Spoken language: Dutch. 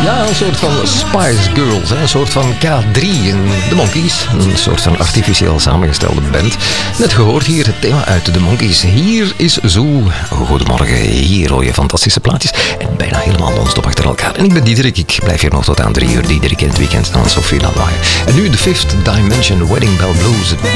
Ja, een soort van Spice Girls, een soort van K3 in The Monkees. Een soort van artificieel samengestelde band. Net gehoord hier het thema uit The Monkees. Hier is Zoo. Goedemorgen, hier hoor je fantastische plaatjes. En bijna helemaal non-stop achter elkaar. En ik ben Diederik, ik blijf hier nog tot aan 3 uur. Diederik in het weekend aan Sophie Lavoie. En nu de Fifth Dimension Wedding Bell Blues.